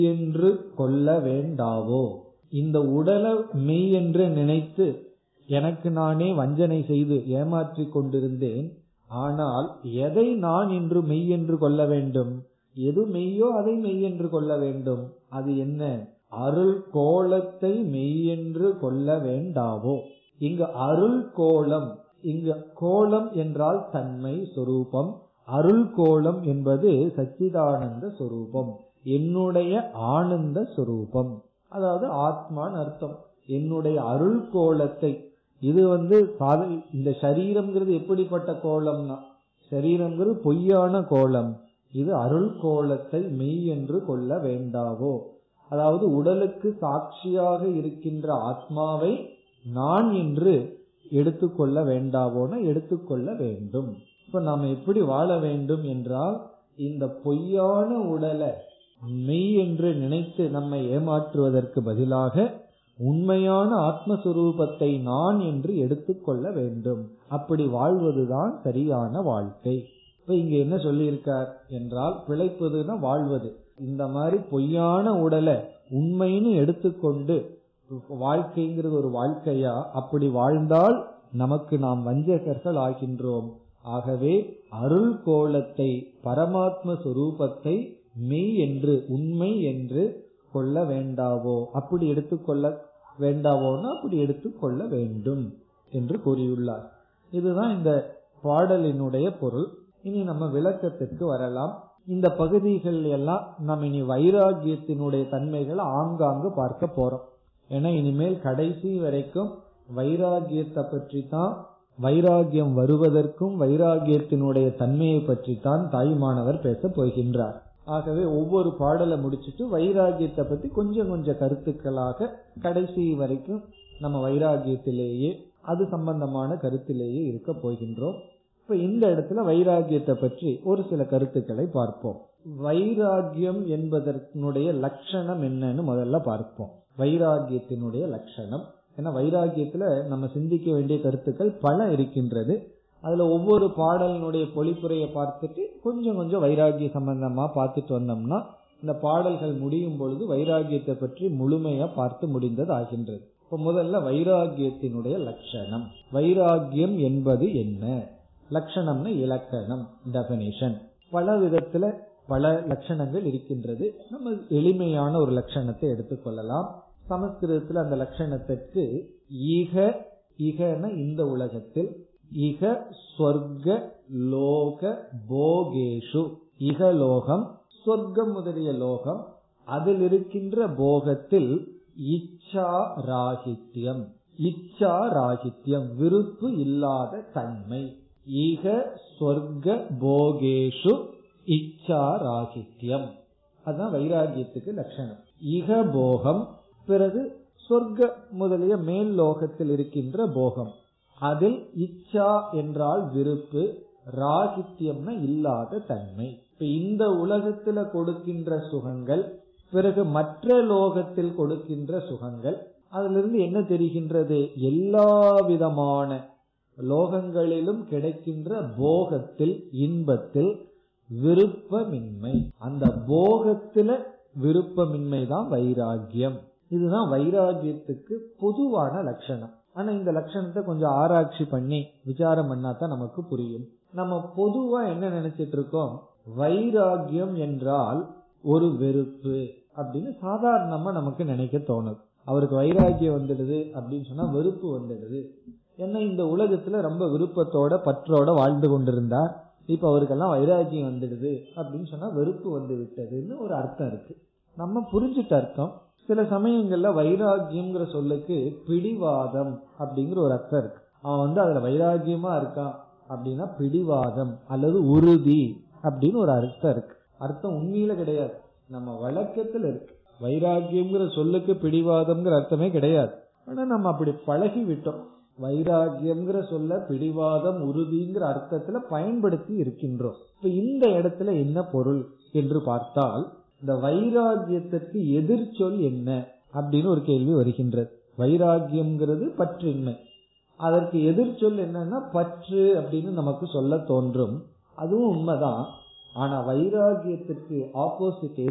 என்று கொள்ள வேண்டாவோ. இந்த உடலை மெய் என்று நினைத்து எனக்கு நானே வஞ்சனை செய்து ஏமாற்றிக் கொண்டிருந்தேன். ஆனால் எதை நான் என்று மெய் என்று கொள்ள வேண்டும்? எது மெய்யோ அதை மெய் என்று கொள்ள வேண்டும். அது என்ன? அருள் கோலத்தை மெய் என்று கொள்ள வேண்டாவோ. இங்கு அருள் கோலம், இங்கு கோலம் என்றால் தன்மை சொரூபம், அருள் கோலம் என்பது சச்சிதானந்த சொரூபம், என்னுடைய ஆனந்த சொரூபம், அதாவது ஆத்மான் அர்த்தம். என்னுடைய அருள் கோலத்தை, இது இந்த சரீரம்ங்கிறது எப்படிப்பட்ட கோலம்னா, சரீரம்ங்கிறது பொய்யான கோலம், இது அருள் கோலத்தை மெய் என்று கொள்ள வேண்டாவோ. அதாவது உடலுக்கு சாட்சியாக இருக்கின்ற ஆத்மாவை நான் என்று எடுத்துக்கொள்ள வேண்டாவோன எடுத்துக்கொள்ள வேண்டும். இப்ப நாம எப்படி வாழ வேண்டும் என்றால், இந்த பொய்யான உடலை மெய் என்று நினைத்து நம்மை ஏமாற்றுவதற்கு பதிலாக உண்மையான ஆத்மஸ்வரூபத்தை நான் என்று எடுத்துக்கொள்ள வேண்டும். அப்படி வாழ்வதுதான் சரியான வாழ்க்கை. இப்ப இங்க என்ன சொல்லியிருக்கார் என்றால், பிழைப்பதுன்னா வாழ்வது. இந்த மாதிரி பொய்யான உடலை உண்மைன்னு எடுத்துக்கொண்டு வாழ்க்கைங்கிறது ஒரு வாழ்க்கையா? அப்படி வாழ்ந்தால் நமக்கு நாம் வஞ்சகர்கள் ஆகின்றோம். ஆகவே அருள் கோலத்தை, பரமாத்ம சொரூபத்தை மெய் என்று, உண்மை என்று கொள்ள வேண்டாவோ. அப்படி எடுத்துக்கொள்ள வேண்டாவோன்னா அப்படி எடுத்துக்கொள்ள வேண்டும் என்று கூறியுள்ளார். இதுதான் இந்த பாடலினுடைய பொருள். இனி நம்ம விளக்கத்திற்கு வரலாம். இந்த பகுதிகள் எல்லாம் நம்ம இனி வைராகியத்தினுடைய தன்மைகளை ஆங்காங்கு பார்க்க போறோம். ஏன்னா இனிமேல் கடைசி வரைக்கும் வைராகியத்தை பற்றி தான், வைராகியம் வருவதற்கும் வைராகியத்தினுடைய தன்மையை பற்றி தான் தாய்மானவர் பேச போகின்றார். ஆகவே ஒவ்வொரு பாடலை முடிச்சுட்டு வைராகியத்தை பத்தி கொஞ்சம் கொஞ்சம் கருத்துக்களாக கடைசி வரைக்கும் நம்ம வைராகியத்திலேயே, அது சம்பந்தமான கருத்திலேயே இருக்க போகின்றோம். இப்ப இந்த இடத்துல வைராகியத்தை பற்றி ஒரு சில கருத்துக்களை பார்ப்போம். வைராகியம் என்பதனுடைய லட்சணம் என்னன்னு முதல்ல பார்ப்போம். வைராகியத்தினுடைய லட்சணம். ஏன்னா வைராகியத்துல நம்ம சிந்திக்க வேண்டிய கருத்துக்கள் பல இருக்கின்றது. அதுல ஒவ்வொரு பாடலினுடைய பொழிப்புரையை பார்த்துட்டு கொஞ்சம் கொஞ்சம் வைராகிய சம்பந்தமா பார்த்துட்டு வந்தோம்னா இந்த பாடல்கள் முடியும் பொழுது வைராகியத்தை பற்றி முழுமையா பார்த்து முடிந்தது ஆகின்றது. இப்ப முதல்ல வைராகியத்தினுடைய லட்சணம். வைராகியம் என்பது என்ன? லட்சணம்னு இலக்கணம், டெபினிஷன். பல விதத்துல பல லட்சணங்கள் இருக்கின்றது. நம்ம எளிமையான ஒரு லட்சணத்தை எடுத்துக்கொள்ளலாம். சமஸ்கிருதத்துல அந்த லட்சணத்திற்கு ஈக, ஈகன இந்த உலகத்தில், இக ஸ்வர்க லோக போகேஷு, இகலோகம் சொர்க்கம் முதலிய லோகம், அதில் இருக்கின்ற போகத்தில் இச்சா ராகித்யம், இச்சா ராகித்யம் விருப்பு இல்லாத தன்மை. ஈக ஸ்வர்க போகேஷு இச்சா ராகித்யம், அதுதான் வைராகியத்துக்கு லட்சணம். இக போகம், பிறகு சொர்க்க முதலிய மேல் லோகத்தில் இருக்கின்ற போகம், அதில் இச்சா என்றால் விருப்பு, ராகித்யம்னா இல்லாத தன்மை. இப்ப இந்த உலகத்துல கொடுக்கின்ற சுகங்கள், பிறகு மற்ற லோகத்தில் கொடுக்கின்ற சுகங்கள், அதிலிருந்து என்ன தெரிகின்றது? எல்லா விதமான லோகங்களிலும் கிடைக்கின்ற போகத்தில், இன்பத்தில் விருப்பமின்மை. அந்த போகத்தில விருப்பமின்மை தான் வைராகியம். இதுதான் வைராகியத்துக்கு பொதுவான லட்சணம். ஆனா இந்த லட்சணத்தை கொஞ்சம் ஆராய்ச்சி பண்ணி விசாரம் பண்ணாதான் நமக்கு புரியும். நம்ம பொதுவா என்ன நினைச்சிட்டு இருக்கோம்? வைராகியம் என்றால் ஒரு வெறுப்பு அப்படின்னு சாதாரணமா நமக்கு நினைக்க தோணுது. அவருக்கு வைராகியம் வந்துடுது அப்படின்னு சொன்னா வெறுப்பு வந்துடுது. ஏன்னா இந்த உலகத்துல ரொம்ப விருப்பத்தோட பற்றோட வாழ்ந்து கொண்டிருந்தார், இப்ப அவருக்கெல்லாம் வைராகியம் வந்துடுது அப்படின்னு சொன்னா வெறுப்பு வந்து விட்டதுன்னு ஒரு அர்த்தம் இருக்கு. நம்ம புரிஞ்சுட்ட அர்த்தம். சில சமயங்கள்ல வைராகியம்ங்கிற சொல்லுக்கு பிடிவாதம் அப்படிங்கிற ஒரு அர்த்தம் இருக்கு. அவன் அதுல வைராகியமா இருக்கான் அப்படின்னா பிடிவாதம் அல்லது உறுதி அப்படின்னு ஒரு அர்த்தம் இருக்கு. அர்த்தம் உண்மையில கிடையாது, நம்ம வழக்கத்துல இருக்கு. வைராகியம்ங்கிற சொல்லுக்கு பிடிவாதம்ங்கிற அர்த்தமே கிடையாது. ஆனா நம்ம அப்படி பழகி விட்டோம். வைராகியம்ங்கிற சொல்ல பிடிவாதம் உறுதிங்கிற அர்த்தத்துல பயன்படுத்தி இருக்கின்றோம். இப்ப இந்த இடத்துல என்ன பொருள் என்று பார்த்தால், இந்த வைராகியத்திற்கு எதிர்ச்சொல் என்ன அப்படின்னு ஒரு கேள்வி வருகின்றது. வைராகியம்ங்கிறது பற்றின்மை, அதற்கு எதிர்ச்சொல் என்னன்னா பற்று அப்படின்னு நமக்கு சொல்ல தோன்றும். அதுவும் உண்மைதான். ஆனா வைராகியத்திற்கு ஆப்போசிட்